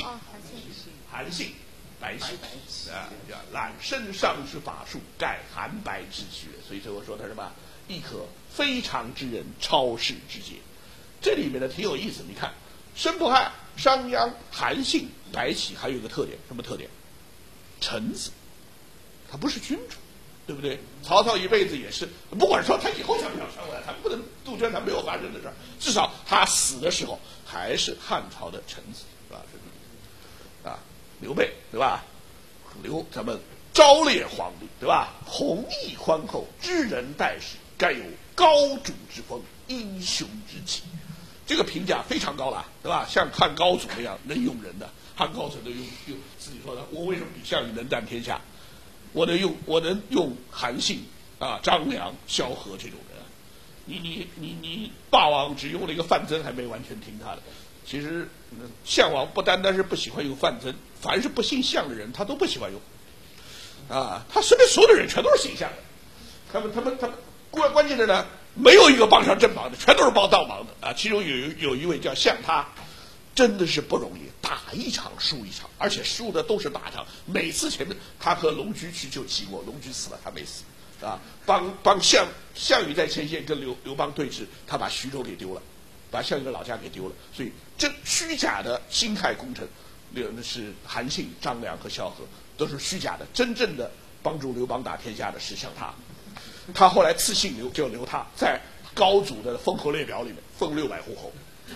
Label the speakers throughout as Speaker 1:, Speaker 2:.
Speaker 1: 韩信，白起啊，叫揽圣上之法术，盖韩白之学。所以最后说他什么？亦可非常之人，超世之杰。这里面呢挺有意思，你看申不害、商鞅、韩信、白起，还有一个特点，什么特点？臣子，他不是君主，对不对？曹操一辈子也是，不管说他以后想不想传过来，他不能杜鹃他没有发生的事儿，至少他死的时候还是汉朝的臣子，是吧？啊，刘备对吧？咱们昭烈皇帝对吧？弘毅宽厚，知人待事，该有高主之风，英雄之气。这个评价非常高了，对吧？像汉高祖那样能用人的，汉高祖能用自己说的，我为什么比项羽能占天下？我能用韩信啊、张良、萧何这种人。你霸王只用了一个范增，还没完全听他的。其实项王不单单是不喜欢用范增，凡是不姓项的人，他都不喜欢用。啊，他身边所有的人全都是姓项的，他们关键的呢，没有一个帮上正忙的，全都是帮倒忙的啊。其中有一位叫项他，真的是不容易，打一场输一场，而且输的都是大仗。每次前面他和龙驹去救齐国，龙驹死了，他没死啊。帮项羽在前线跟刘邦对峙，他把徐州给丢了，把项羽的老家给丢了。所以这虚假的辛亥功臣，是韩信、张良和萧何。都是虚假的，真正的帮助刘邦打天下的是像他。他后来赐姓刘，叫刘他，在高祖的封侯列表里面封600户侯。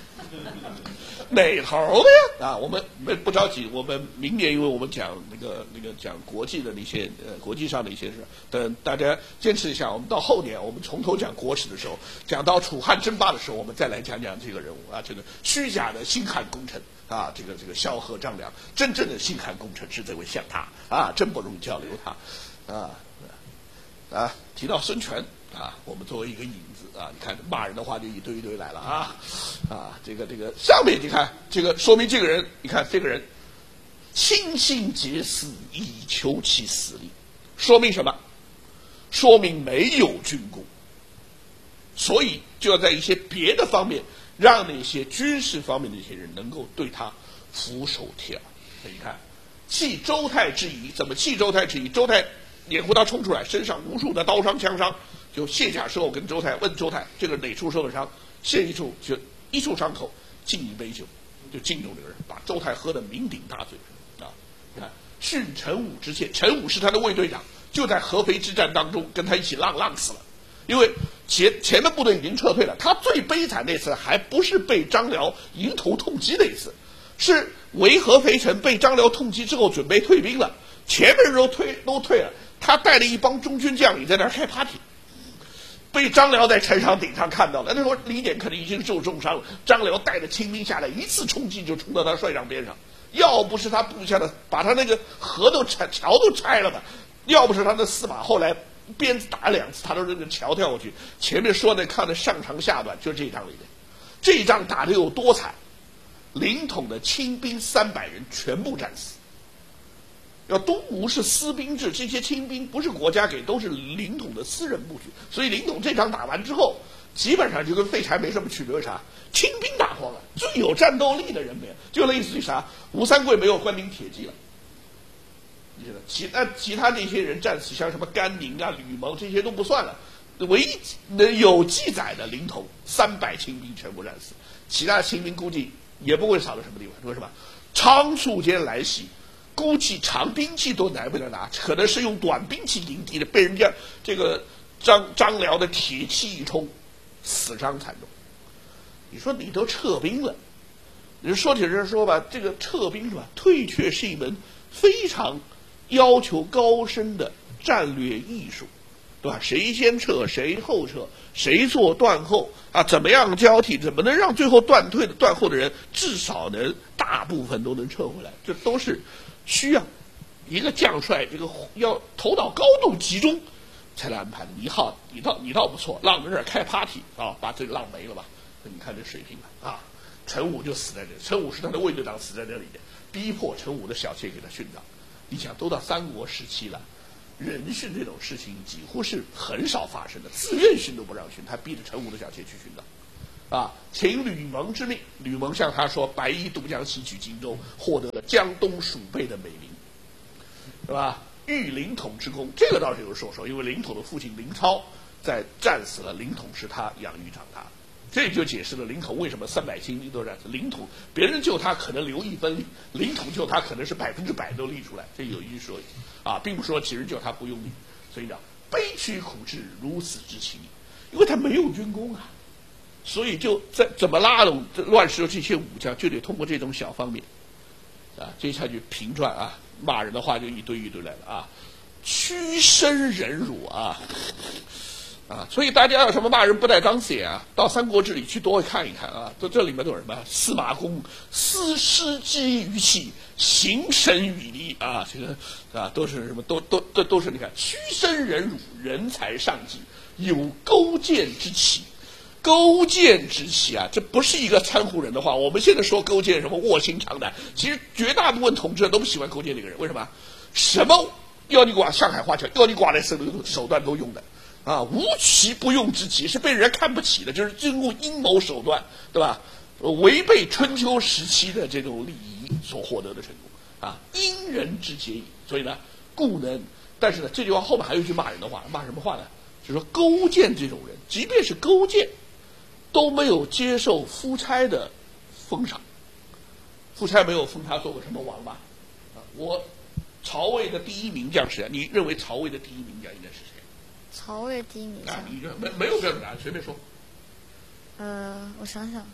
Speaker 1: 哪头的呀？啊，我们不着急，我们明年因为我们讲那个讲国际的那些国际上的一些事，等大家坚持一下，我们到后年我们从头讲国史的时候，讲到楚汉争霸的时候，我们再来讲讲这个人物啊，这个虚假的辛亥功臣。啊，这个萧何、张良，真正的辛亥功臣是这位项他啊，真不容易交流他啊。提到孙权啊，我们作为一个引子啊，你看骂人的话就一堆一堆来了啊。这个上面你看这个说明这个人，你看这个人倾心结死以求其死力，说明什么？说明没有军功，所以就要在一些别的方面。让那些军事方面的一些人能够对他俯首帖耳。你看，弃周泰之疑，怎么弃周泰之疑？周泰掩护他冲出来，身上无数的刀伤、枪伤，就卸甲之后跟周泰问周泰这个哪处受了伤，现一处就一处伤口，敬一杯酒，就敬重这个人，把周泰喝得酩酊大醉啊！你看，训陈武之妾，陈武是他的卫队长，就在合肥之战当中跟他一起浪死了。因为前面部队已经撤退了，他最悲惨那次还不是被张辽迎头痛击那一次，是围合肥城被张辽痛击之后准备退兵了，前面人都退了，他带了一帮中军将领在那儿开 party， 被张辽在城墙顶上看到了。那时候李典可能已经受重伤了，张辽带着亲兵下来，一次冲击就冲到他帅帐边上，要不是他部下的把他那个桥都拆了吧，要不是他的司马后来鞭子打2次，他都扔个桥跳过去。前面说的看的上长下短，就这一仗里面，这一仗打得有多惨？凌统的亲兵300人全部战死。要东吴是私兵制，这些亲兵不是国家给，都是凌统的私人部队。所以凌统这场打完之后，基本上就跟废柴没什么区别。啥？亲兵打光了，最有战斗力的人没有，就类似于啥？吴三桂没有关宁铁骑了。其他那些人战死，像什么甘宁啊、吕蒙这些都不算了，唯一能有记载的凌统300亲兵全部战死，其他亲兵估计也不会少到什么地方。说什么仓促间来袭，估计长兵器都来不了拿，可能是用短兵器迎敌的，被人家这个张辽的铁骑一冲，死伤惨重。你说你都撤兵了，你说起这说吧，这个撤兵是吧？退却是一门非常要求高深的战略艺术，对吧？谁先撤，谁后撤，谁做断后啊？怎么样交替？怎么能让最后断后的人至少能大部分都能撤回来？这都是需要一个将帅这个要头脑高度集中才来安排的。你倒不错，让人这儿开 party 啊，把这个浪没了吧？你看这水平啊！陈武就死在这里，陈武是他的卫队长，死在这里面，逼迫陈武的小妾给他殉葬。你想都到三国时期了，人殉这种事情几乎是很少发生的，自愿殉都不让殉，他逼着陈武的小妾去殉葬， 啊，请吕蒙之命，吕蒙向他说：“白衣渡江西取荆州，获得了江东鼠辈的美名，是吧？遇凌统之功，这个倒是有说说，因为凌统的父亲凌超在战死了，凌统是他养育长大的，这就解释了凌统为什么300精力都战死。凌统别人救他可能留1分力，凌统救他可能是100%都力出来，这有一说一啊，并不说其实救他不用力，所以呢，悲屈苦志，如此之情，因为他没有军功啊。”所以就怎么拉拢乱世这些武将，就得通过这种小方面，啊，接下去评传啊，骂人的话就一堆一堆来了啊，屈身忍辱啊，所以大家要什么骂人不带脏字眼啊，到《三国志》里去多看一看啊，这里面都有什么？司马公思师机于气，行神与离啊，这个啊都是什么？都是你看，屈身忍辱，人才上计，有勾践之气。勾践之气啊，这不是一个参乎人的话。我们现在说勾践什么卧薪尝胆，其实绝大部分统治者都不喜欢勾践这个人。为什么？什么要你剐上海话叫要你剐来手段都用的啊，无奇不用之极，是被人看不起的，就是经过阴谋手段，对吧？违背春秋时期的这种礼仪所获得的成功啊，因人之节矣。所以呢，故能。但是呢，这句话后面还有一句骂人的话，骂什么话呢？就是说勾践这种人，即便是勾践。都没有接受夫差的封赏，夫差没有封他做过什么王吧？我曹魏的第一名将是谁？你认为曹魏的第一名将应该是谁？
Speaker 2: 曹魏第一名将？
Speaker 1: 你没有标准答案，随便说。
Speaker 2: 我想想。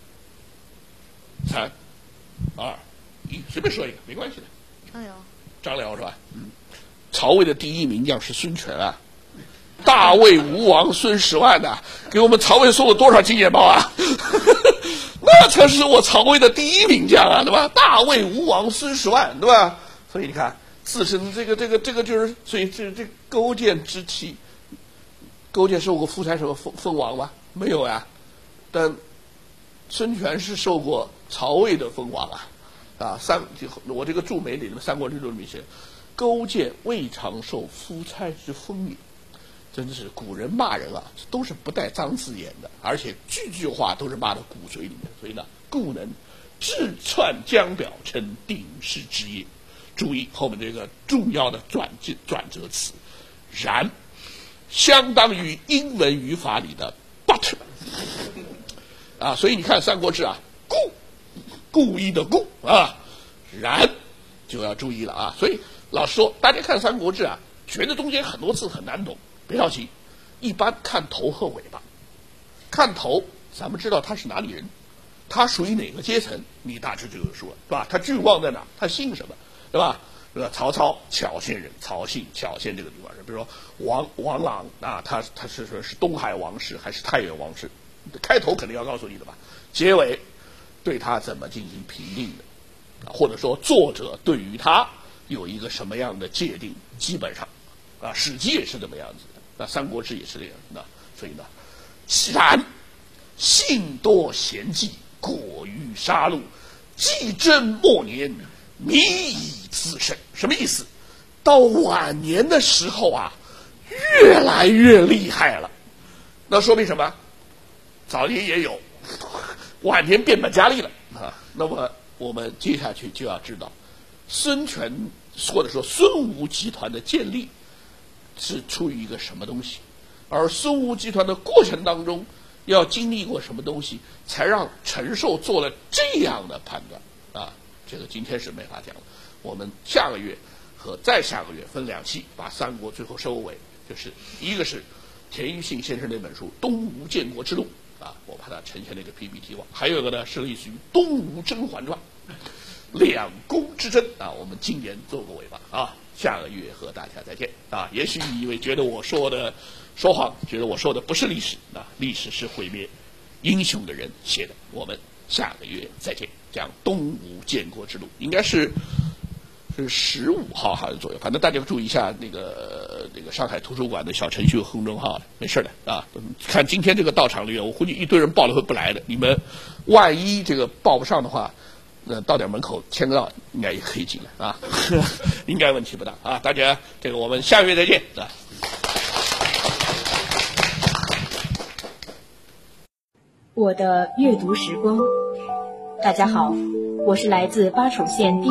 Speaker 1: 3、2、1，随便说一个，没关系的。
Speaker 2: 张辽。
Speaker 1: 张辽是吧？曹魏的第一名将是孙权啊。大魏吴王孙十万呐，给我们曹魏送了多少金钱包啊？那才是我曹魏的第一名将啊，对吧？大魏吴王孙十万，对吧？所以你看，自身这个就是，所以这勾践之气，勾践受过夫差什么封王吗？没有呀。但孙权是受过曹魏的封王啊。我这个注媒里的《三国志》里面写，勾践未尝受夫差之封也。真的是古人骂人啊，都是不带脏字眼的，而且句句话都是骂到骨髓里面。所以呢，故能智篡江表，成鼎世之业。注意后面这个重要的转折词，然相当于英文语法里的 but 啊，所以你看《三国志》啊，故意的故啊，然就要注意了啊。所以老实说，大家看《三国志》啊，觉得中间很多字很难懂。别着急，一般看头和尾巴。看头，咱们知道他是哪里人，他属于哪个阶层，你大致就有数了，对吧？他郡望在哪？他姓什么，对吧？曹操谯县人，曹姓谯县这个地方人。比如说王朗啊，他是东海王氏还是太原王氏？开头肯定要告诉你的吧？结尾对他怎么进行评定的，或者说作者对于他有一个什么样的界定？基本上。《史记》也是这么样子的，《三国志》也是这样的，所以呢，然性多贤计，过于杀戮，既贞末年，迷以自胜。什么意思？到晚年的时候啊，越来越厉害了。那说明什么？早年也有，晚年变本加厉了啊。那么我们接下去就要知道，孙权或者说孙吴集团的建立。是出于一个什么东西，而孙吴集团的过程当中要经历过什么东西，才让陈寿做了这样的判断啊？这个今天是没法讲了。我们下个月和再下个月分2期把三国最后收尾，就是一个是田余信先生那本书《东吴建国之路》啊，我把它呈现了一个 PPT 网，还有一个呢是类似于《东吴甄嬛传》两宫之争啊，我们今年做个尾巴啊。下个月和大家再见啊！也许你以为觉得我说谎，觉得我说的不是历史啊，历史是毁灭英雄的人写的。我们下个月再见，讲东吴建国之路，应该是15号好像左右，反正大家注意一下那个上海图书馆的小程序和公众号，没事的啊。看今天这个到场率，我估计一堆人报了会不来的，你们万一这个报不上的话。到点门口签个到，应该也可以进来啊，应该问题不大啊。大家这个我们下个月再见啊。
Speaker 3: 我的阅读时光。大家好，我是来自巴楚县